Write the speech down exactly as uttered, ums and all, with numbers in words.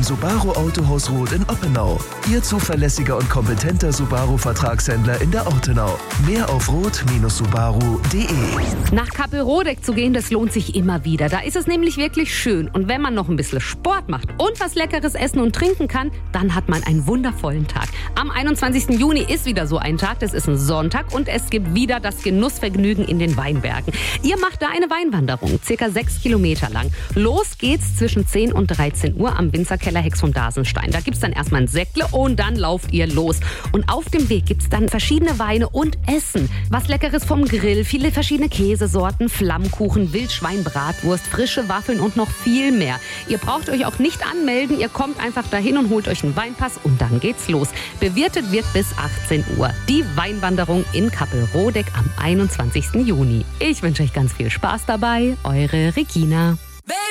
vom Subaru Autohaus Roth in Oppenau. Ihr zuverlässiger und kompetenter Subaru-Vertragshändler in der Ortenau. Mehr auf roth Bindestrich subaru Punkt de. Nach Kappelrodeck zu gehen, das lohnt sich immer wieder. Da ist es nämlich wirklich schön. Und wenn man noch ein bisschen Sport macht und was Leckeres essen und trinken kann, dann hat man einen wundervollen Tag. Am einundzwanzigsten Juni ist wieder so ein Tag. Das ist ein Sonntag und es gibt wieder das Genussvergnügen in den Weinbergen. Ihr macht da eine Weinwanderung, circa sechs Kilometer lang. Los geht's zwischen zehn und dreizehn Uhr am Winzerkeller Hex vom Dasenstein. Da gibt's dann erstmal ein Säckle und dann lauft ihr los. Und auf dem Weg gibt's dann verschiedene Weine und Essen. Was Leckeres vom Grill, viele verschiedene Käsesorten, Flammkuchen, Wildschwein, Bratwurst, frische Waffeln und noch viel mehr. Ihr braucht euch auch nicht anmelden, ihr kommt einfach dahin und holt euch einen Weinpass und dann geht's los. Bewirtet wird bis achtzehn Uhr. Die Weinwanderung in Kappelrodeck am einundzwanzigsten Juni. Ich wünsche euch ganz viel Spaß dabei. Eure Regina.